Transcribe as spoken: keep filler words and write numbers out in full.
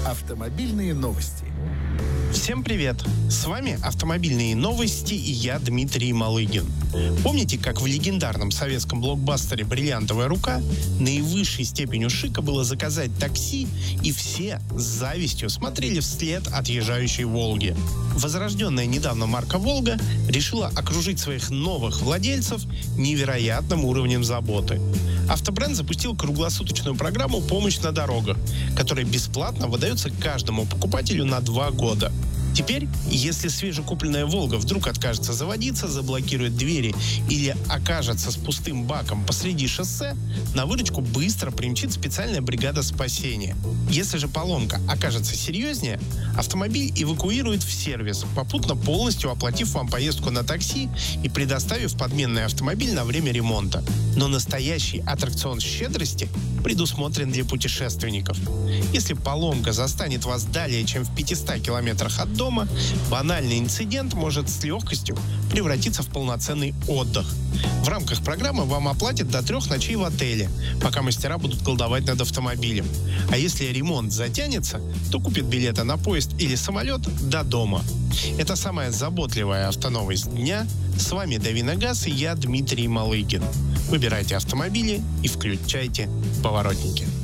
Автомобильные новости. Всем привет! С вами «Автомобильные новости» и я, Дмитрий Малыгин. Помните, как в легендарном советском блокбастере «Бриллиантовая рука» наивысшей степенью шика было заказать такси, и все с завистью смотрели вслед отъезжающей «Волги»? Возрожденная недавно марка «Волга» решила окружить своих новых владельцев невероятным уровнем заботы. Автобренд запустил круглосуточную программу «Помощь на дорогах», которая бесплатно выдается каждому покупателю на два года. Теперь, если свежекупленная «Волга» вдруг откажется заводиться, заблокирует двери или окажется с пустым баком посреди шоссе, на выручку быстро примчит специальная бригада спасения. Если же поломка окажется серьезнее, автомобиль эвакуируют в сервис, попутно полностью оплатив вам поездку на такси и предоставив подменный автомобиль на время ремонта. Но настоящий аттракцион щедрости предусмотрен для путешественников. Если поломка застанет вас далее, чем в пятистах километрах от дома, банальный инцидент может с легкостью превратиться в полноценный отдых. В рамках программы вам оплатят до трех ночей в отеле, пока мастера будут колдовать над автомобилем. А если ремонт затянется, то купят билеты на поезд или самолет до дома. Это самая заботливая автоновость дня. С вами Давиногаз и я, Дмитрий Малыгин. Выбирайте автомобили и включайте поворотники.